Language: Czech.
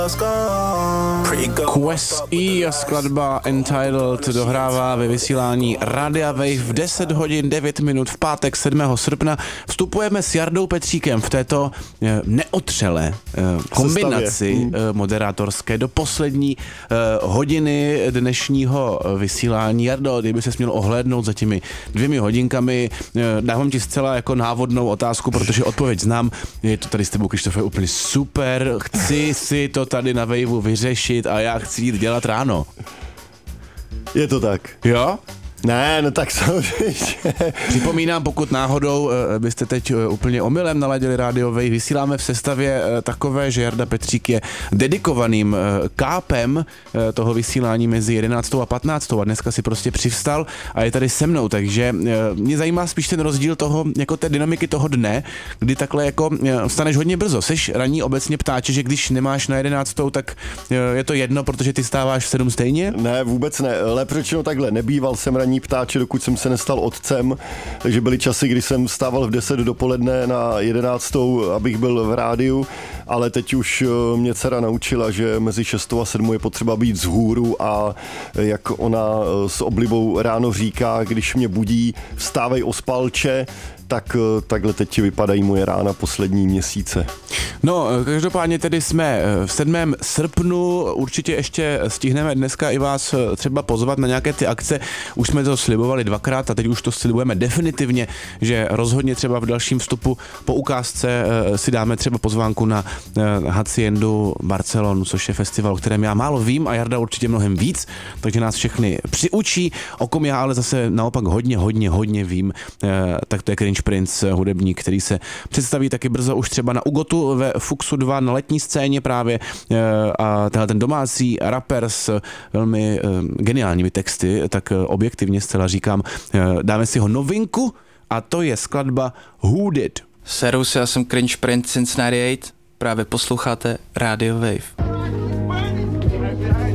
Quest E a skladba Entitled dohrává ve vysílání Radia Wave v 10 hodin 9 minut v pátek 7. srpna. Vstupujeme s Jardou Petříkem v této neotřelé kombinaci moderátorské do poslední hodiny dnešního vysílání. Jardo, kdyby ses měl ohlédnout za těmi 2 hodinkami, dávám ti zcela jako návodnou otázku, protože odpověď znám. Je to tady s tebou, Krištofe, úplně super. Chci si to tady na Waveu vyřešit a já chci jít dělat ráno. Je to tak. Jo? Ne, no tak samozřejmě. Připomínám, pokud náhodou byste teď úplně omylem naladili Radio Wave, vysíláme v sestavě takové, že Jarda Petřík je dedikovaným kápem toho vysílání mezi 11. a 15. a dneska si prostě přivstal a je tady se mnou, takže mě zajímá spíš ten rozdíl toho, jako té dynamiky toho dne, kdy takhle jako vstaneš hodně brzo. Seš ranní obecně ptáče, že když nemáš na 11. tak je to jedno, protože ty stáváš v 7 stejně? Ne, vůbec ne, ale proč takhle, nebýval jsem ranní ptáče, dokud jsem se nestal otcem, takže byly časy, kdy jsem vstával v 10 dopoledne na 11, abych byl v rádiu, ale teď už mě dcera naučila, že mezi 6 a 7 je potřeba být vzhůru a jak ona s oblibou ráno říká, když mě budí, vstávej ospalče, tak takhle teď vypadají moje rána poslední měsíce. No, každopádně tedy jsme v 7. srpnu, určitě ještě stihneme dneska i vás třeba pozvat na nějaké ty akce. Už jsme to slibovali 2krát a teď už to slibujeme definitivně, že rozhodně třeba v dalším vstupu po ukázce si dáme třeba pozvánku na Haciendu Barcelonu, což je festival, o kterém já málo vím a Jarda určitě mnohem víc, takže nás všechny přiučí, o kom já ale zase naopak hodně vím, tak to je Cringe Prince, hudebník, který se představí taky brzo už třeba na Ugotu ve Fuxu 2 na letní scéně právě a tenhle ten domácí rapper s velmi geniálními texty, tak objektivně zcela říkám, dáme si ho novinku a to je skladba Who Did. Servus, já jsem Cringe Prince Cincinnati 8, právě posloucháte Radio Wave.